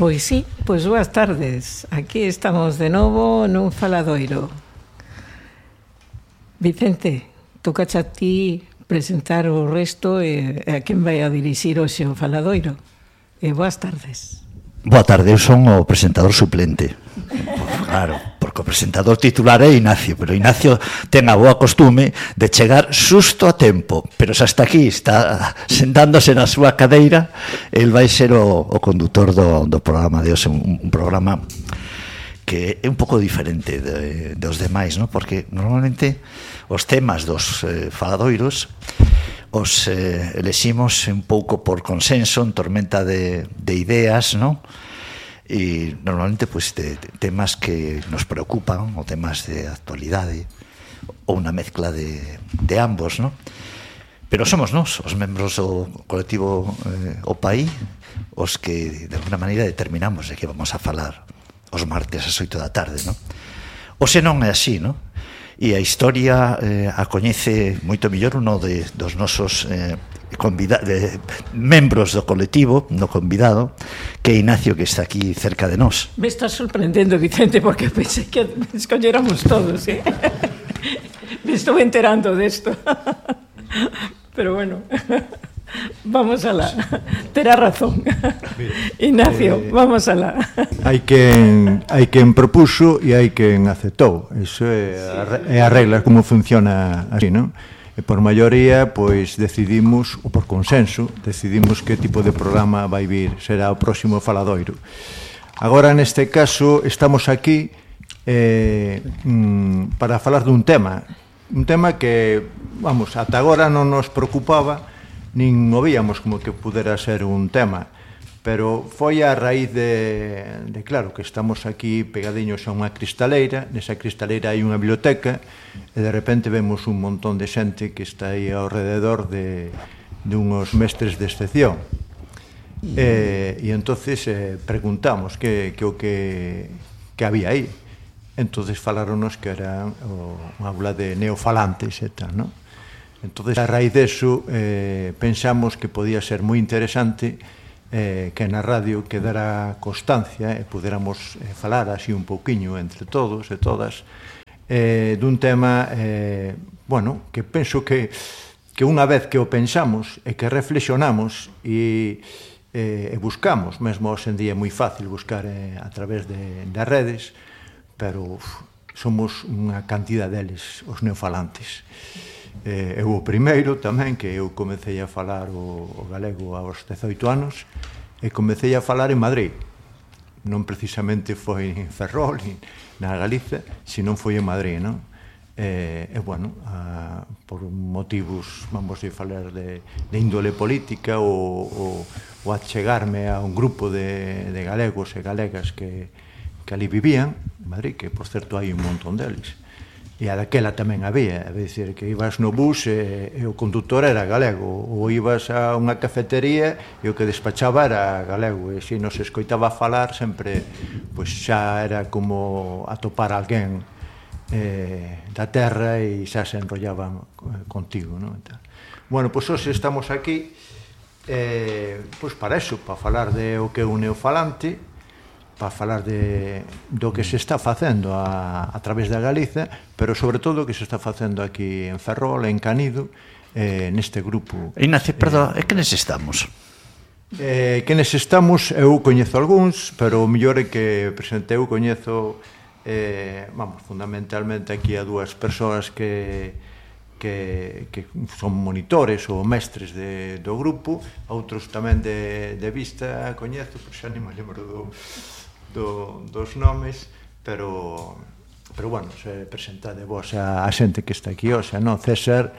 Pois sí, pois boas tardes. Aquí estamos de novo nun faladoiro. Vicente, tocache a ti presentar o resto e a quen vai a dirixir hoxe o faladoiro. E boas tardes. Boa tarde, eu son o presentador suplente. Claro, porque o presentador titular é Ignacio, pero Ignacio ten a boa costume de chegar xusto a tempo, pero se hasta aquí está sentándose na súa cadeira, el vai ser o condutor do programa de hoxe, un programa que é un pouco diferente dos demais, ¿no? Porque normalmente os temas dos faladoiros os eleximos un pouco por consenso, en tormenta de ideas, ¿no? E normalmente pues, de temas que nos preocupan, ou temas de actualidade, ou unha mezcla de ambos, ¿no? Pero somos nós, os membros do colectivo O País, os que de alguna maneira determinamos de que vamos a falar os martes ás 8 da tarde, ¿no? O se non é así, ¿no? E a historia a coñece moito mellor uno dos nosos membros do colectivo, no convidado, que é Ignacio, que está aquí cerca de nós. Me estás sorprendendo, Vicente, porque pensei que escolléramos todos, ¿eh? Me estou enterando desto. Pero bueno, vamos alá. Terá razón. Ignacio, vamos alá. Hai quen propuxo e hai quen aceptou. Iso é a regla, como funciona así, non? E por maioría, pois, decidimos, ou por consenso, decidimos que tipo de programa vai vir, será o próximo faladoiro. Agora, neste caso, estamos aquí para falar dun tema que, vamos, ata agora non nos preocupaba, nin o víamos como que pudera ser un tema, pero foi a raíz de claro, que estamos aquí pegadiños a unha cristaleira, nesa cristaleira hai unha biblioteca, e de repente vemos un montón de xente que está aí ao rededor de unhos mestres de excepción. E entonces preguntamos que había aí. Entonces falaronos que era unha aula de neofalantes e tal, non? Entonces, a raíz deso, pensamos que podía ser moi interesante que na radio quedara constancia e puderamos falar así un pouquiño entre todos e todas dun tema, bueno, que penso que unha vez que o pensamos e que reflexionamos e buscamos, mesmo hoxe en día é moi fácil buscar a través das redes, pero somos unha cantidad deles, os neofalantes. Eu o primeiro tamén, que eu comecei a falar o galego aos 18 anos e comecei a falar en Madrid. Non precisamente foi en Ferrol, na Galiza, senón foi en Madrid, non? E, bueno, por motivos, vamos a falar de índole política ou achegarme a un grupo de galegos e galegas que ali vivían, en Madrid, que, por certo, hai un montón deles. E a daquela tamén había, é dicir, que ibas no bus e o condutor era galego, ou ibas a unha cafetería e o que despachaba era galego, e se nos escoitaba falar sempre, pois xa era como atopar alguén da terra e xa se enrollaban contigo, non? Bueno, pois hoxe estamos aquí pois para eso, para falar de o que é un neofalante, para falar do que se está facendo a través da Galiza, pero sobre todo o que se está facendo aquí en Ferrol, en Canido, neste grupo. Ignacio, perdón, é que nes estamos? Quenes estamos, eu coñezo algúns, pero o mellor é que presentei, eu coñezo, vamos, fundamentalmente aquí a dúas persoas que son monitores ou mestres do grupo, outros tamén de vista coñezo, pero xa nem me lembro dos nomes, pero bueno, se presentade vos a xente que está aquí hoxe, non? César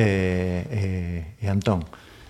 e Antón.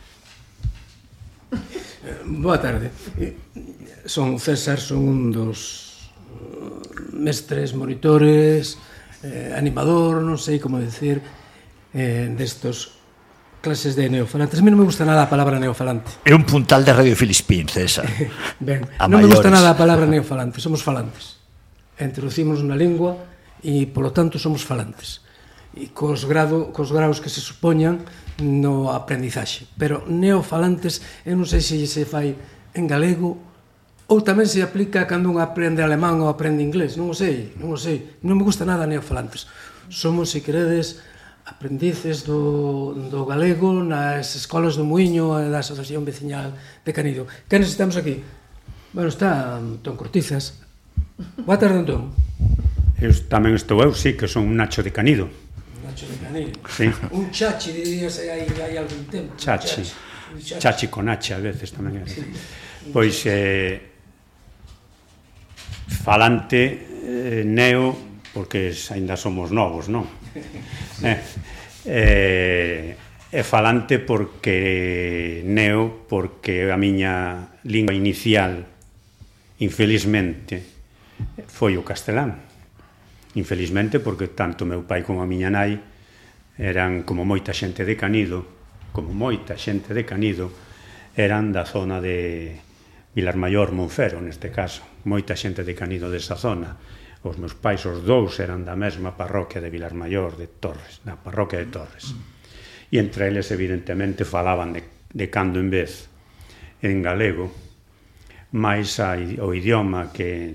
Boa tarde. Son César, son un dos mestres, monitores, animador, non sei como decir, destos clases de neofalantes. A mí non me gusta nada a palabra neofalante. É un puntal de Radio Filispín, César. Ben, non me gusta nada a palabra neofalante, somos falantes. Introducimos na lingua e, polo tanto, somos falantes. E cos graus que se supoñan no aprendizaxe. Pero neofalantes, eu non sei se fai en galego Ou tamén se aplica cando un aprende alemán ou aprende inglés, non o sei. Non me gusta nada neofalantes. Somos, se queredes, aprendices do galego nas escolas do Muiño e da Asociación Veciñal de Canido. Que necesitamos aquí? Bueno, está Antón Cortizas. Boa tarde, Antón. Tamén estou eu, sí, que son un Nacho de Canido. Nacho de Canido. Sí. Un chachi, dirías, hai algún tempo. Chachi con H, a veces tamén era. Pois, falante, neo, porque aínda somos novos, non? É falante porque neo, porque a miña lingua inicial, infelizmente, foi o castelán. Infelizmente, porque tanto meu pai como a miña nai eran, como moita xente de Canido, eran da zona de Vilarmaior, Monfero, neste caso. Moita xente de Canido desa zona. Os meus pais, os dous, eran da mesma parroquia de Vilarmaior, de Torres, na parroquia de Torres. E entre eles, evidentemente, falaban de cando en vez en galego, máis o idioma que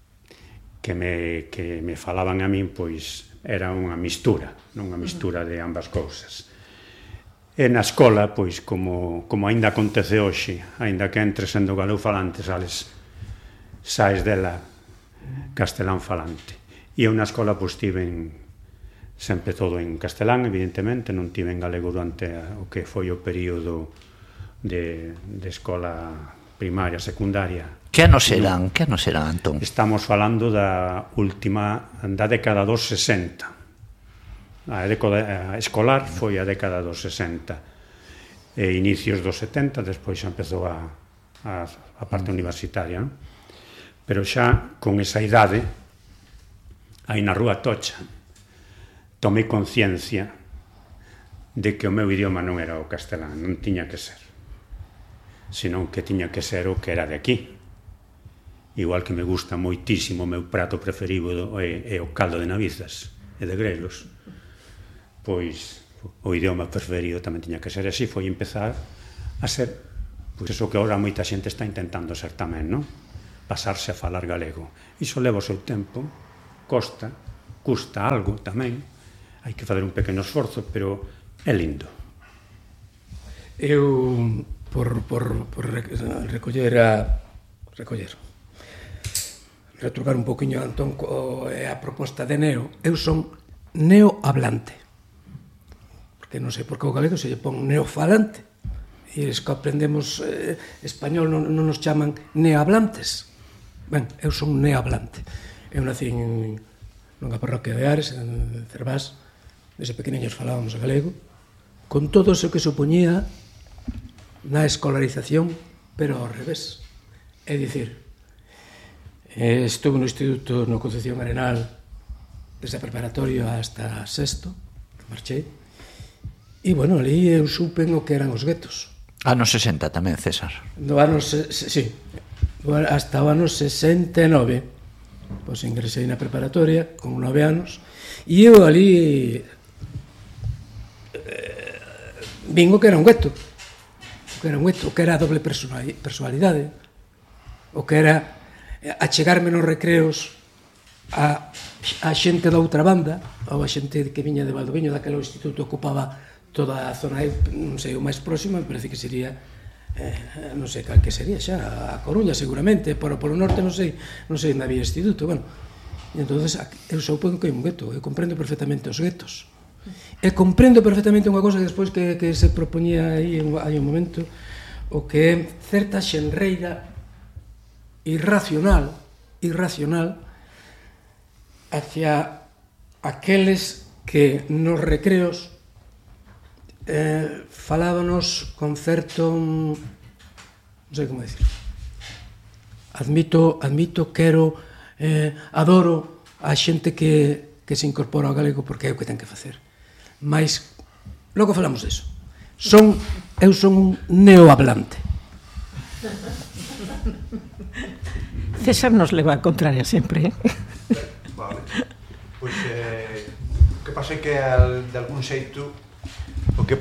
me falaban a min, pois, era unha mistura, non unha mistura de ambas cousas. E na escola, pois, como aínda acontece hoxe, aínda que entres sendo galego falante, saes dela castelán falante. E eu na escola, pois, tiven sempre todo en castelán, evidentemente, non tiven galego durante o que foi o período de escola primaria, secundaria. Que anos eran, Antón? Estamos falando da década dos 60. A década escolar foi a década dos 60 e inicios dos 70, despois xa empezou a parte universitaria, non? Pero xa con esa idade, aí na Rúa Tocha, tomei conciencia de que o meu idioma non era o castelán, non tiña que ser, senón que tiña que ser o que era de aquí. Igual que me gusta moitísimo, o meu prato preferido é o caldo de navizas e de grelos, pois o idioma preferido tamén tiña que ser así. Foi empezar a ser, pois eso que agora moita xente está intentando ser tamén, non? Pasarse a falar galego. Iso leva o seu tempo, custa algo tamén, hai que fazer un pequeno esforzo, pero é lindo. Eu, por retrucar un poquinho, Antón, a proposta de neo, eu son neohablante. Porque non sei por que o galego se lle pon neofalante. E es que aprendemos español non nos chaman neohablantes. Ben, eu son neohablante. Eu nací nunha parroquia de Ares, en Cervás. Desde pequeniños falábamos galego, con todo o que supoñía na escolarización, pero ao revés. É dicir, estuve no instituto no Concepción Arenal desde preparatorio hasta sexto, que marchei. E, bueno, ali eu supen o que eran os guetos. Anos 60 tamén, César. No ano, sí, hasta o ano 69. Pois ingresei na preparatoria con 9 anos e eu ali vin o que era un gueto. O que era a doble personalidade. O que era achegarme nos recreos a xente da outra banda, ou a xente que viña de Valdoviño, daquele instituto ocupaba toda a zona, non sei, o máis próximo, me parece que sería, non sei cal que sería xa, a Coruña seguramente, pero polo norte non sei onde había instituto, bueno, e entonces eu supongo que é un gueto, eu comprendo perfectamente os guetos, e comprendo perfectamente unha cosa que despois que se propoñía aí hai un momento, o que é certa xenreira irracional hacia aqueles que nos recreos falábanos con certo, non sei como decir, admito, quero, adoro a xente que se incorpora ao galego porque é o que ten que facer, mas logo falamos deso. Eu son un neohablante. César nos leva a contraria sempre, Vale. Pois o que pasa é que de algún xeito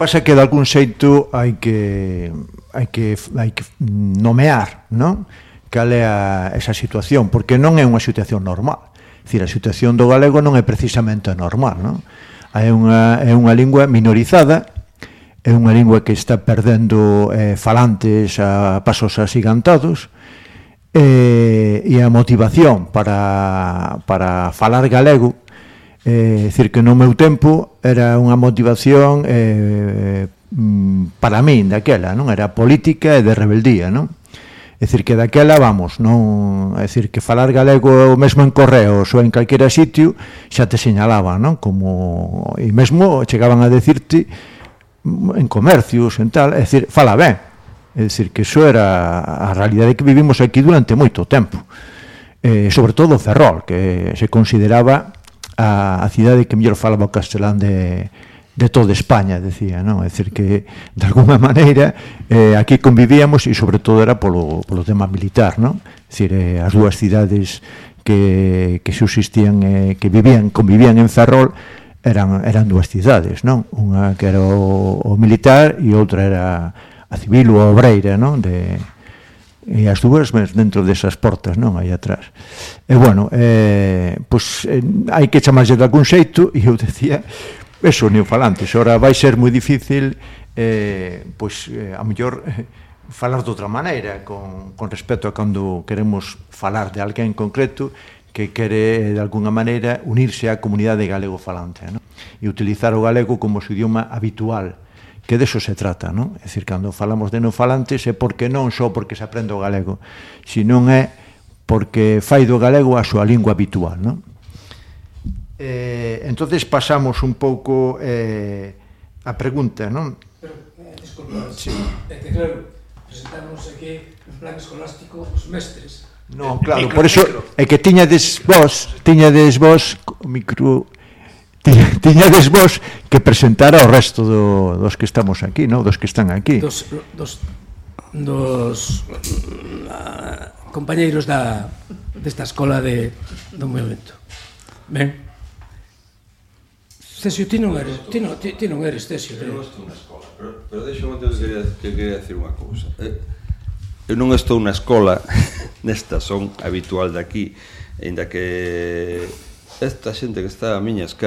hai que nomear, non? cal é esa situación, porque non é unha situación normal. É dicir, a situación do galego non é precisamente normal, non? É unha lingua minorizada, é unha lingua que está perdendo falantes a pasos asigantados, e a motivación para falar galego, é dicir, que no meu tempo era unha motivación para min daquela, non? Era política e de rebeldía, non? É dicir, que daquela, vamos, non, é dicir, que falar galego mesmo en correos ou en calquera sitio xa te señalaban, non? Como, e mesmo chegaban a decirte en comercios, en tal, é dicir, fala ben. É dicir, que iso era a realidade que vivimos aquí durante moito tempo. Sobre todo Ferrol, que se consideraba a cidade que mellor falaba o castelán de toda España, decía, non? É dicir, que de alguma maneira aquí convivíamos e sobre todo era polo tema militar, non? É dicir, as dúas cidades que subsistían, que convivían en Ferrol eran dúas cidades, non? Unha que era o militar e outra era a civil ou a obreira, non? E as dúas dentro desas portas, non? Aí atrás. E bueno, pois hai que chamarlle de algún xeito, e eu decía, eso, neofalantes. Ora vai ser moi difícil pois a mellor falar de outra maneira con respecto a cando queremos falar de alguén en concreto que quere de alguna maneira unirse á comunidade galego-falante, non? E utilizar o galego como seu idioma habitual, que deso se trata, non? É dicir, cando falamos de neofalantes é porque non só porque se aprende o galego, senón é porque fai do galego a súa lingua habitual, non? Entonces pasamos un pouco a pregunta, non? Pero, disculpa, sí. É que claro, presentamos aquí no plan escolástico os mestres. Non, claro, por eso é que tiñades vos tiñades vos que presentar ao resto dos que estamos aquí, non? Dos que están aquí. Dos compañeiros desta escola do movimento. Ben. Cesio, ti non eres Cesio. Eu non estou na escola, pero deixo que quería decir unha cousa. Eu non estou na escola, nesta son habitual de aquí, ainda que esta xente que está a miña esquerda